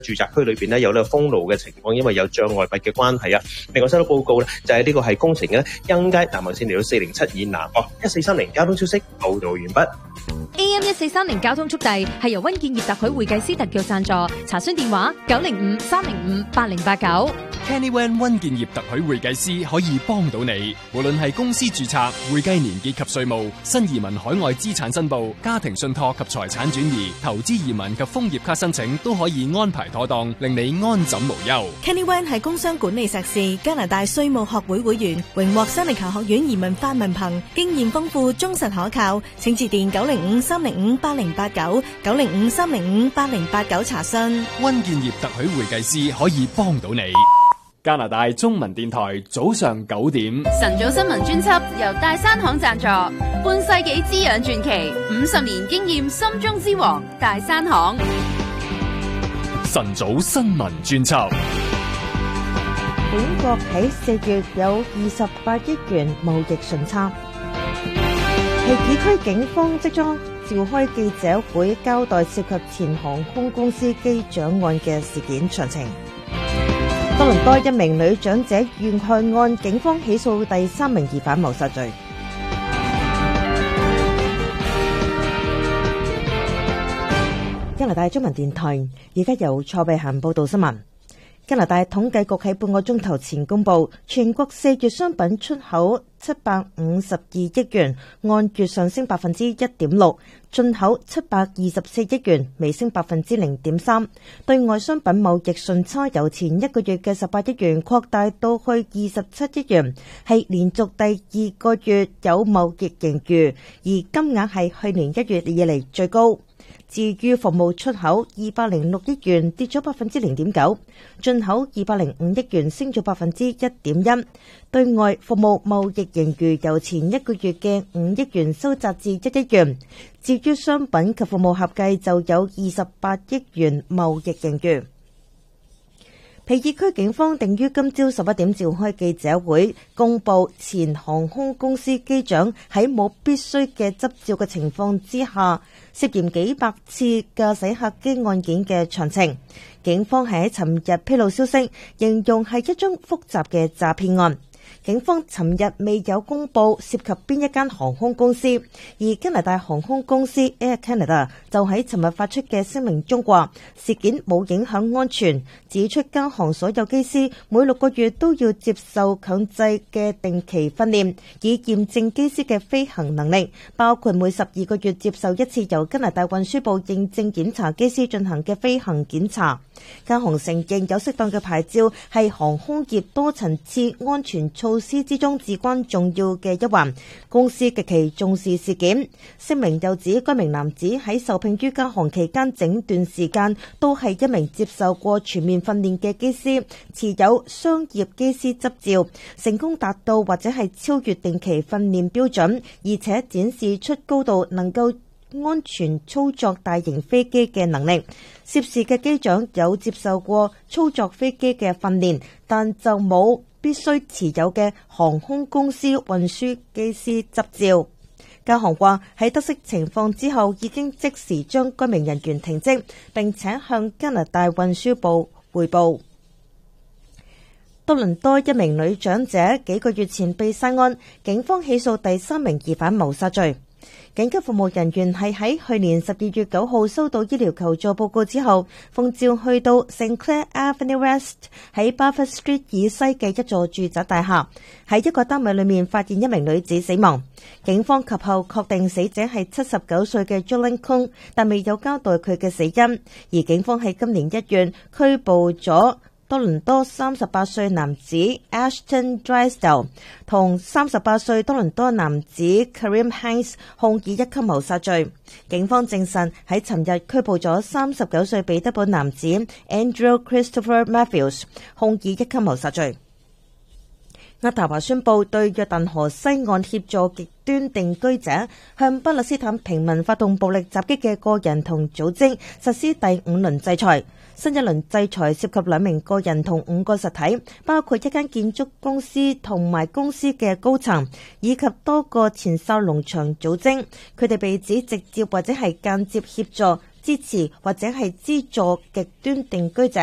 住宅區裏邊咧有呢個封路嘅情況，因為有障礙物嘅關係啊。另外收到報告咧，就係呢個係工程嘅欣街南環線嚟到407以南。1430交通消息報道完畢。 AM 1430交通速遞係由溫建業特許會計師特約贊助，查詢電話905-305-8089。 Kenny Wan 溫建業特許會計師可以幫到你，無論係公司註冊、會計年結及稅務、新移民海外資產申報、家庭信託及財產轉移、投資移民及楓葉卡申請，都可以安排妥當，令你安枕無憂。 Kenny Wan 係工商管理碩士，加拿大稅務學會會員，榮獲西尼球學院移民法文憑，經驗豐富，忠實可靠。請致電905-305-8089 905-305-8089查詢。 溫建業特許會計師可以幫到你。加拿大中文電台早上9點， 晨早新聞專輯由大山行贊助，半世紀滋養傳奇，50年經驗心中之王大山行。 晨早新聞專輯。 本國喺4月有28億元貿易順差。皮爾區警方即將召開記者會，交代涉及前航空公司機長案嘅事件詳情。多倫多一名女長者遇害案，警方起訴第3名疑犯謀殺罪。加拿大中文電台而家由蔡慧嫻報道新聞。加拿大統計局喺半個鐘頭前公布，全國4月商品出口752億元，按月上升1.6%，進口724億元，微升0.3%。對外商品貿易順差由前一個月嘅18億元擴大到去27億元，係連續第2個月有貿易盈餘，而金額係去年1月以嚟最高。至於服務出口206億元，跌咗0.9%，進口205億元，升咗1.1%。對外服務貿易盈餘由前一個月嘅5億元收窄至1億元。至於商品及服務合計就有28億元貿易盈餘。皮爾區警方定於今朝11點召開記者會，公佈前航空公司機長喺冇必須嘅執照嘅情況之下，涉嫌幾百次駕駛客機案件嘅詳情。警方喺尋日披露消息，形容係一宗複雜嘅詐騙案。警方尋日未有公佈涉及邊一間航空公司，而加拿大航空公司 Air Canada 就喺尋日發出嘅聲明中話，事件冇影響安全，指出加航所有機師每6個月都要接受強制嘅定期訓練，以驗證機師嘅飛行能力，包括每12個月接受一次由加拿大運輸部認證檢查機師進行嘅飛行檢查。加航承認有適當嘅牌照係航空業多層次安全措施之中至關重要嘅一環，公司極其重視事件。聲明又指該名男子喺受聘於加航期間整段時間都係一名接受過全面訓練嘅機師，持有商業機師執照，成功達到或者係超越定期訓練標準，而且展示出高度能夠安全操作大型飛機嘅能力。涉事嘅機長有接受過操作飛機嘅訓練，但就冇必須持有嘅航空公司運輸機師執照。加航話喺得悉情況之後，已經即時將該名人員停職，並且向加拿大運輸部匯報。多倫多一名女長者幾個月前被殺案，警方起訴第3名疑犯謀殺罪。緊急服務人員係喺去年12月9號收到醫療求助報告之後，奉召去到 St. Clair Avenue West 喺 Barfoot Street 以西嘅一座住宅大廈，喺一個單位裏面發現一名女子死亡。警方及後確定死者係79歲嘅 Jolene Kung， 但未有交代佢嘅死因。而警方喺今年1月拘捕咗多倫多38歲男子 Ashton Drysdale 同38歲多倫多男子 Karim Hanks 控以1級謀殺罪。警方證實喺尋日拘捕咗39歲彼得堡男子 Andrew Christopher Matthews 控以1級謀殺罪。渥太華宣布對約旦河西岸協助極端定居者向巴勒斯坦平民發動暴力襲擊嘅個人同組織實施第5輪制裁。新一輪制裁涉及2名個人同5個實體，包括一間建築公司同埋公司嘅高層，以及多個前哨農場組織。佢哋被指直接或者係間接協助支持或者係資助極端定居者